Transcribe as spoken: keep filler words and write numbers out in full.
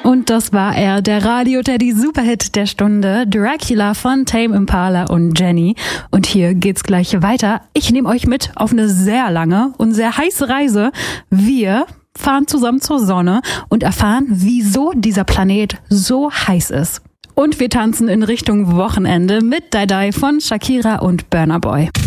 Und das war er, der Radio-Teddy-Superhit der Stunde, Dracula von Tame Impala und Jenny. Und hier geht's gleich weiter. Ich nehme euch mit auf eine sehr lange und sehr heiße Reise. Wir fahren zusammen zur Sonne und erfahren, wieso dieser Planet so heiß ist. Und wir tanzen in Richtung Wochenende mit Die Die von Shakira und Burna Boy.